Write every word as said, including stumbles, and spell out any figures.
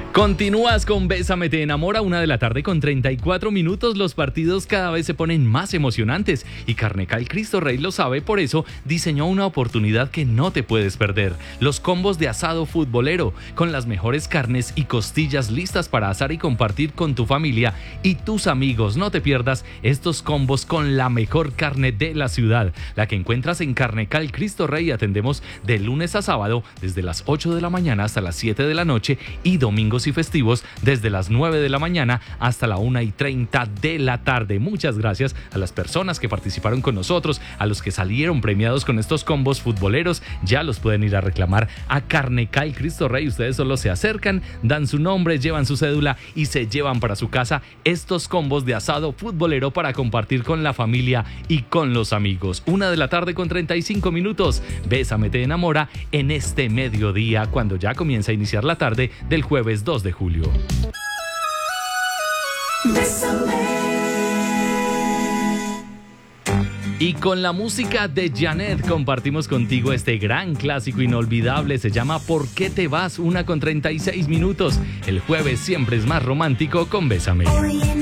Continúas con Bésame te enamora, una de la tarde con treinta y cuatro minutos. Los partidos cada vez se ponen más emocionantes y Carnecal Cristo Rey lo sabe, por eso diseñó una oportunidad que no te puedes perder. Los combos de asado futbolero, con las mejores carnes y costillas listas para asar y compartir con tu familia y tus amigos. No te pierdas estos combos con la mejor carne de la ciudad, la que encuentras en Carnecal Cristo Rey. Atendemos de lunes a sábado desde las ocho de la mañana hasta las siete de la noche y domingos y festivos desde las nueve de la mañana hasta la una y treinta de la tarde. Muchas gracias a las personas que participaron con nosotros, a los que salieron premiados con estos combos futboleros. Ya los pueden ir a reclamar a Carnecal Cristo Rey. Ustedes solo se acercan, dan su nombre, llevan su cédula y se llevan para su casa estos combos de asado futbolero para compartir con la familia y con los amigos. Una de la tarde con treinta y cinco minutos. Bésame te enamora en este mediodía, cuando ya comienza a iniciar la tarde del jueves dos de julio. Y con la música de Janet compartimos contigo este gran clásico inolvidable. Se llama ¿Por qué te vas? Una con treinta y seis minutos. El jueves siempre es más romántico con Bésame.